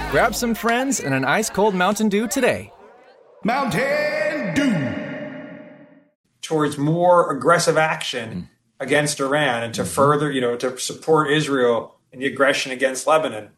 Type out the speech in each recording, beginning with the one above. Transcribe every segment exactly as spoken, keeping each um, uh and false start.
Grab some friends and an ice-cold Mountain Dew today. Mountain Dew. Towards more aggressive action mm. against Iran and to mm-hmm. further, you know, to support Israel in the aggression against Lebanon.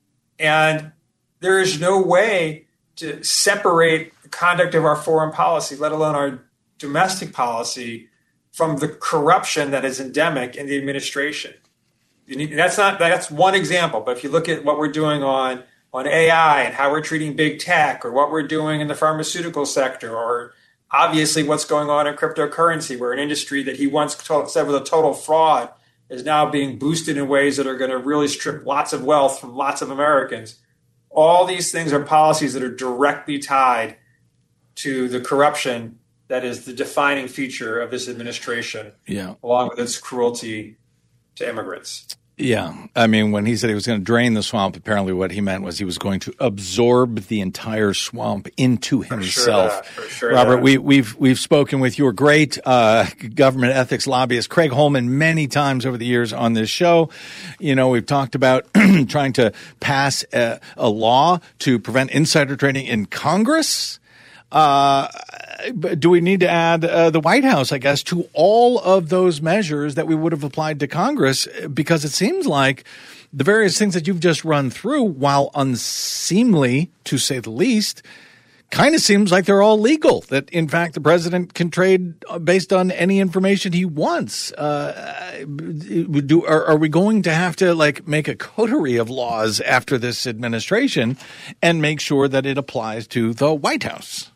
And there is no way to separate the conduct of our foreign policy, let alone our domestic policy, from the corruption that is endemic in the administration. You need, that's not that's one example, but if you look at what we're doing on, on A I and how we're treating big tech, or what we're doing in the pharmaceutical sector, or obviously what's going on in cryptocurrency, where an industry that he once said was a total fraud is now being boosted in ways that are going to really strip lots of wealth from lots of Americans. All these things are policies that are directly tied to the corruption that is the defining feature of this administration, yeah. along with its cruelty to immigrants. Yeah. I mean, when he said he was going to drain the swamp, apparently what he meant was he was going to absorb the entire swamp into himself. For sure, for sure Robert, that. we, we've we've spoken with your great uh, government ethics lobbyist, Craig Holman, many times over the years on this show. You know, we've talked about trying to pass a, a law to prevent insider trading in Congress. Uh, do we need to add uh, the White House, I guess, to all of those measures that we would have applied to Congress? Because it seems like the various things that you've just run through, while unseemly, to say the least, kind of seems like they're all legal, that, in fact, the president can trade based on any information he wants. Uh, do, are, are we going to have to, like, make a coterie of laws after this administration and make sure that it applies to the White House?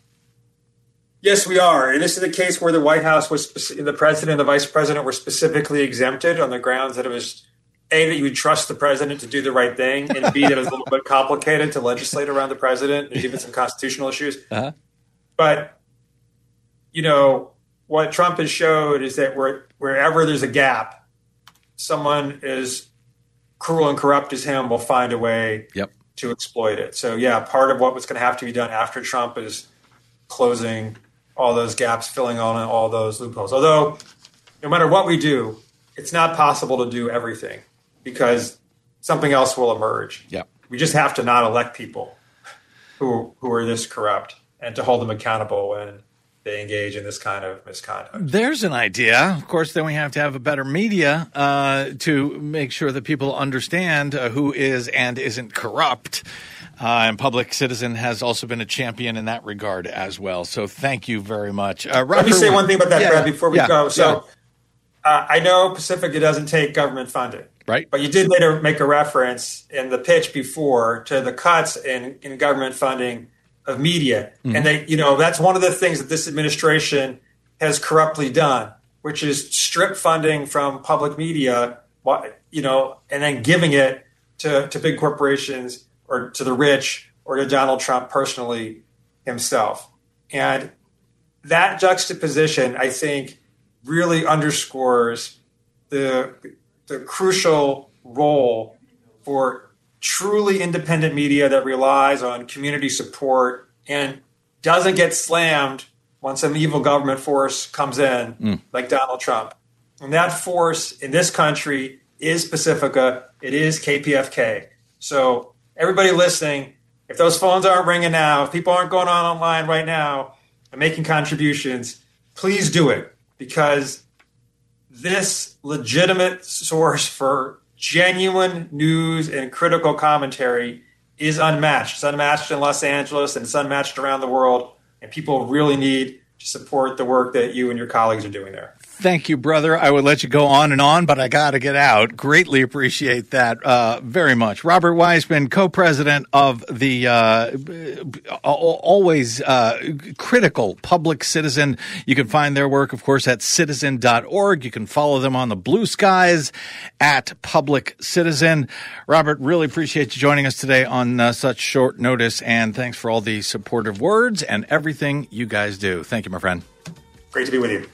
Yes, we are. And this is the case where the White House was, the president and the vice president were specifically exempted on the grounds that it was, A, that you would trust the president to do the right thing, and B, that it was a little bit complicated to legislate around the president. There's even some constitutional issues. Uh-huh. But, you know, what Trump has showed is that where, wherever there's a gap, someone as cruel and corrupt as him will find a way yep. to exploit it. So, yeah, part of what was going to have to be done after Trump is closing all those gaps, filling on all those loopholes. Although, no matter what we do, it's not possible to do everything because something else will emerge. Yeah. We just have to not elect people who who are this corrupt and to hold them accountable when they engage in this kind of misconduct. There's an idea. Of course, then we have to have a better media uh, to make sure that people understand uh, who is and isn't corrupt. Uh, and Public Citizen has also been a champion in that regard as well. So thank you very much. Uh, Let me say one thing about that, yeah, Brad, before we yeah, go. So yeah. uh, I know Pacifica doesn't take government funding. Right. But you did later make a reference in the pitch before to the cuts in, in government funding of media. Mm-hmm. And they, you know, that's one of the things that this administration has corruptly done, which is strip funding from public media, you know, and then giving it to, to big corporations or to the rich, or to Donald Trump personally himself. And that juxtaposition, I think, really underscores the, the crucial role for truly independent media that relies on community support and doesn't get slammed when some evil government force comes in, mm. like Donald Trump. And that force in this country is Pacifica. It is K P F K. So everybody listening, if those phones aren't ringing now, if people aren't going on online right now and making contributions, please do it, because this legitimate source for genuine news and critical commentary is unmatched. It's unmatched in Los Angeles and it's unmatched around the world. And people really need to support the work that you and your colleagues are doing there. Thank you, brother. I would let you go on and on, but I got to get out. Greatly appreciate that uh, very much. Robert Weissman, co-president of the uh, always uh, critical Public Citizen. You can find their work, of course, at citizen dot org. You can follow them on the blue skies at Public Citizen. Robert, really appreciate you joining us today on uh, such short notice, and thanks for all the supportive words and everything you guys do. Thank you, my friend. Great to be with you.